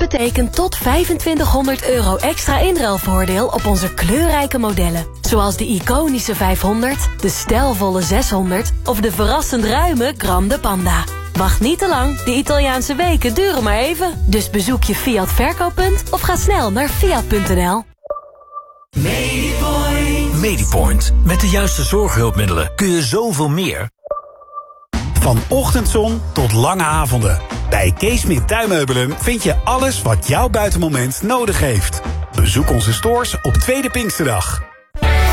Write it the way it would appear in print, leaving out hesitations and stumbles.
betekent tot €2500 extra inruilvoordeel op onze kleurrijke modellen. Zoals de iconische 500, de stijlvolle 600 of de verrassend ruime Gram de Panda. Wacht niet te lang, de Italiaanse weken duren maar even. Dus bezoek je Fiat verkooppunt of ga snel naar fiat.nl. Medipoint. Met de juiste zorghulpmiddelen kun je zoveel meer. Van ochtendzon tot lange avonden. Bij Kees Smit Tuinmeubelen vind je alles wat jouw buitenmoment nodig heeft. Bezoek onze stores op Tweede Pinksterdag.